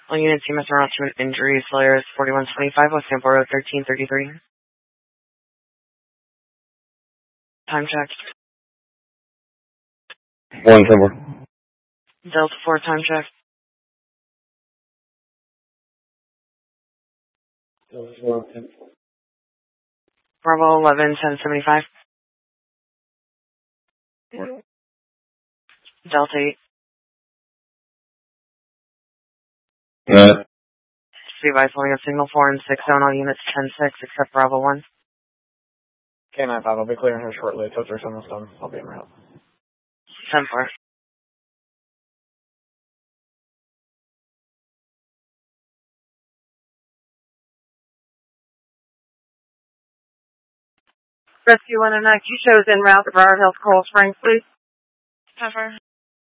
All units, you must around to an injury. Slayers 4125, West Sample Road 1333. Time check. 1-4. Delta 4, time check. Bravo 11, 1075. Delta 8. Advise holding a signal 4 and 6 on all units 10-6 except Bravo 1. K-95, I'll be clearing here shortly. Toaster's almost done. I'll be in route. 10-4. Rescue 109, you shows en route to Briar Hills, Coral Springs, please. 10-4.